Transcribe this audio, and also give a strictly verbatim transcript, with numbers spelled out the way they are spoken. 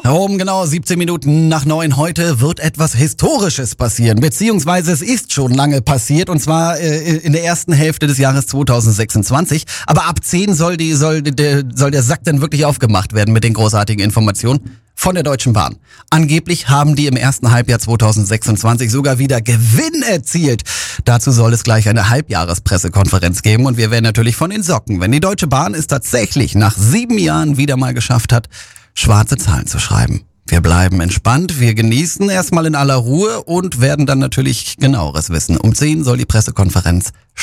Um genau siebzehn Minuten nach neun heute wird etwas Historisches passieren, beziehungsweise es ist schon lange passiert, und zwar äh, in der ersten Hälfte des Jahres zweitausendsechsundzwanzig. Aber ab zehn soll, die, soll, der, soll der Sack dann wirklich aufgemacht werden mit den großartigen Informationen von der Deutschen Bahn. Angeblich haben die im ersten Halbjahr zweitausendsechsundzwanzig sogar wieder Gewinn erzielt. Dazu soll es gleich eine Halbjahrespressekonferenz geben, und wir werden natürlich von den Socken, wenn die Deutsche Bahn es tatsächlich nach sieben Jahren wieder mal geschafft hat, schwarze Zahlen zu schreiben. Wir bleiben entspannt, wir genießen erstmal in aller Ruhe und werden dann natürlich genaueres wissen. Um zehn soll die Pressekonferenz